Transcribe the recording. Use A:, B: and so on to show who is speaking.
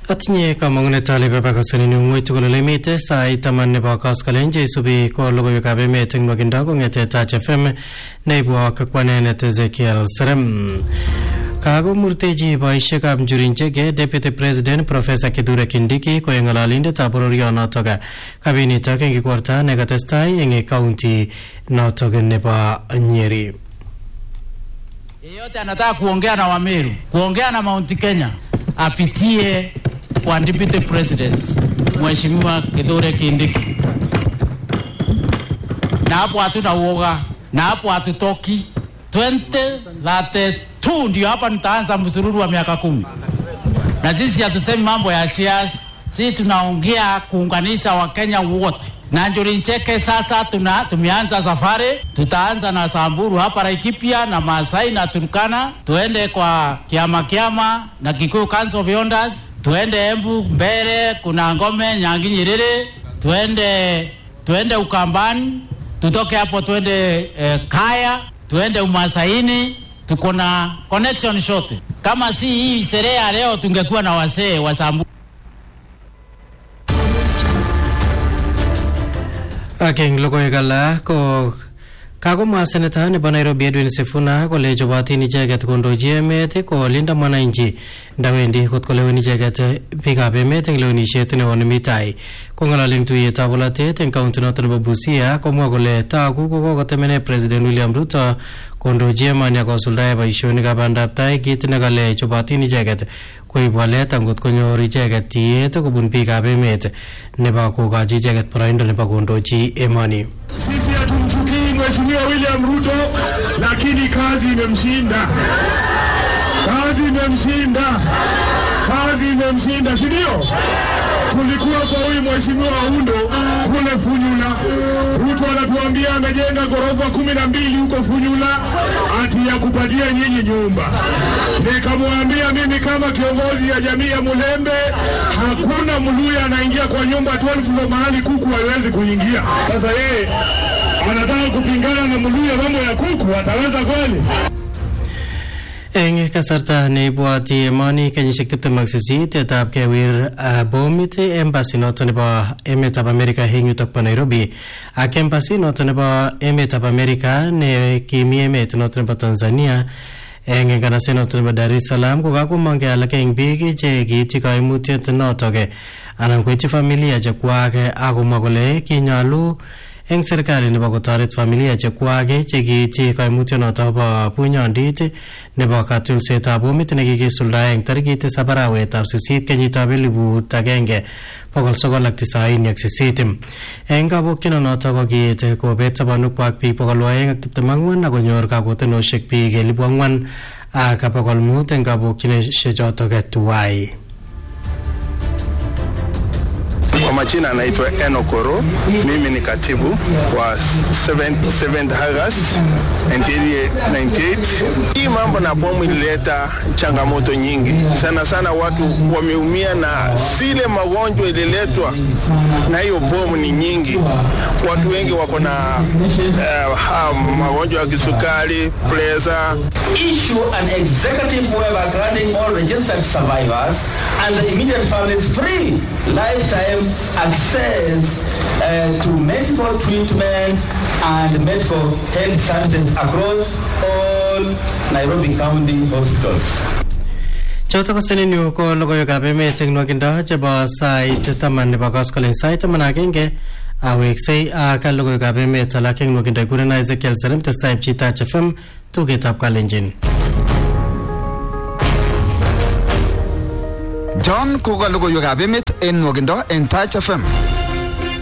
A: Atinye kamang'unet ale babakasani ng'weny tugul ole mite sait 10 nebo koskolenje isubi ko logoiwekab emet eng nwakindo kong'ete Touch FM neibu kakwanenet Ezekiel Serem. Kagomurtechi boisiekab njurinjege Deputy President Professor Kithure Kindiki koek ng'alalindetab bororionotok kabinitok eng igorta nekatestai eng county notok nebo Nyeri.
B: Yeyote anataka kuongea na Wameru, kuongea na Mount Kenya, apitie kwa Deputy President Mheshimiwa Kithure Kindiki. Na hapo hatuna uoga, na hapo hatutoki. 2032 ndio hapa nitaanza msururu wa miaka 10. Na sisi hatusemi mambo ya siasa, sisi tunaongea kuunganisha Wakenya wote. Na Njurinjeke sasa tumeanza safari, tutaanza na Samburu hapa Laikipia na Maasai na Turkana, tuende kwa Kiama na Kikuyu Council of Elders, tuende Embu Mbere, kuna Ngome, Nyangi Nyerere, tuende Ukambani, tutoke hapo tuende Kaya, tuende Umasaini, tuko na connection shote. Kama si hii sherehe leo tungekuwa na wasee wa Samburu.
A: Akeng logoiwekala ko kagomwa seneta nebo Nairobi Edwin Sifuna kole chobatin icheket kondochi emet ko linda mwananchi ndawendi kot kolewen icheket biikab emet eng lewenisiet neo nemi tai. Kong'alalen tuiyetab bolatet eng kaunti noto nebo Busia komwa kole tagu kokotemene President William Ruto kondochi emoni akosuldae boisionikab bandab tai, kit nekale chobatin icheket koib walet angot konyor icheket tiyet kobun biikab emet nebo kokochi icheket boroindo nebo kondochi emoni.
C: Sisi hatumchukii Mheshimiwa William Ruto, lakini kazi imemshinda, si ndio? Tulikuwa kwa huyu Mheshimiwa Undo kule Funyula. Ruto anatuambia amejenga ghorofa 12 huko Funyula ati ya kupatia nyinyi nyumba. Nikamwambia mimi kama kiongozi ya jamii ya Mulembe, hakuna Mluya anaingia kwa nyumba 12 floor mahali kuku haiwezi kuingia. Sasa yeye anataka kupingana na Mluya mambo ya kuku, ataweza kweli?
A: Eng kasarta neibwati emoni kenyisiek 28 etab kewir bomit embassy noto nebo emetab Amerika eng yutok bo Nairobi ak embassy noto nebo emetab Amerika ne kimi emet noto nebo Tanzania eng nganaset noto nebo Dar es Salaam ko kakomongke alak eng biik che kiityi kaimutiet notok anan koityi familia chekwak akomwa kole kinyalu eng serikali nebo kotoret familia chekwak che kiityi kaimutyonoto bo bunyondit nebo katulsetab bomit nekikisuldae eng tarikit 7 arawetab 8 kenyitab 1998. Eng kabokchinonoto ko kiit kobet sobonukwak biik 224 akonyor kakotenosiek biik 4,000 ak 500 eng kabokchinosiechotok tuwai.
D: Kwa majina anaitwa Enokoro, mimi ni katibu wa 7th August 1998. Hii mambo na bomu ilileta changamoto nyingi. Sana watu wameumia na zile magonjwa ililetwa na hiyo bomu ni nyingi. Watu wengi wako na magonjwa ya kisukari, pressure.
E: Issue an executive order granting all registered survivors and the immediate families free lifetime access to medical treatment and medical health services across all Nairobi County hospitals.
A: Choto ko senenyu ko logoiwekab emet eng nwakindo chebo sait 10 nebo koskolen sait 11 aweksei ak logoiwekab emet alak eng nwakindo kuren Ezekiel Serem testai Touch FM tugetab Kalenjin.
F: John koka logoiwekab emet eng nwakindo eng Touch FM.